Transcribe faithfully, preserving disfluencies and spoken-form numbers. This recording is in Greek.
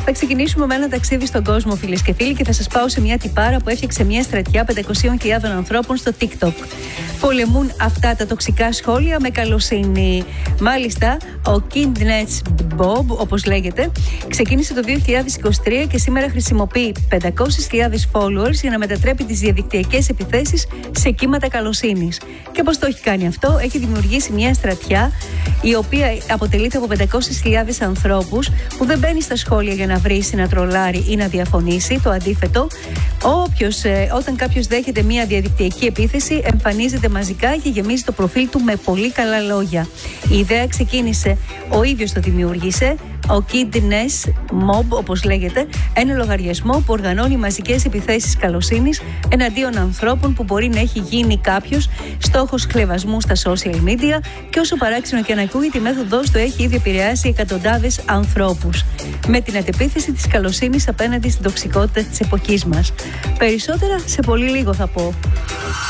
Θα ξεκινήσουμε με ένα ταξίδι στον κόσμο, φίλες και φίλοι, και θα σας πάω σε μια τυπάρα που έφτιαξε μια στρατιά πεντακόσιες χιλιάδες ανθρώπων στο TikTok. Πολεμούν αυτά τα τοξικά σχόλια με καλοσύνη. Μάλιστα, ο Kidnets Bob, όπως λέγεται, ξεκίνησε το δύο χιλιάδες είκοσι τρία και σήμερα χρησιμοποιεί πεντακόσιες χιλιάδες followers για να μετατρέπει τις διαδικτυακές επιθέσεις σε κύματα καλοσύνης. Και πώς το έχει κάνει αυτό? Έχει δημιουργήσει μια στρατιά η οποία αποτελείται από πεντακόσιες χιλιάδες ανθρώπους που δεν μπαίνει στα σχόλια για να βρίσει, να τρολάρει ή να διαφωνήσει. Το αντίθετο, όποιος, ε, όταν κάποιος δέχεται μια διαδικτυακή επίθεση, εμφανίζεται μαζικά και γεμίζει το προφίλ του με πολύ καλά λόγια. Η ιδέα ξεκίνησε, ο ίδιος το δημιούργησε, ο Kidness Mob, όπως λέγεται, ένα λογαριασμό που οργανώνει μαζικές επιθέσεις καλοσύνης εναντίον ανθρώπων που μπορεί να έχει γίνει κάποιος στόχος χλευασμού στα social media, και όσο παράξενο και αν ακούγεται, η μέθοδος του έχει ήδη επηρεάσει εκατοντάδες ανθρώπους με την αντεπίθεση της καλοσύνης απέναντι στην τοξικότητα της εποχής μας. Περισσότερα σε πολύ λίγο θα πω.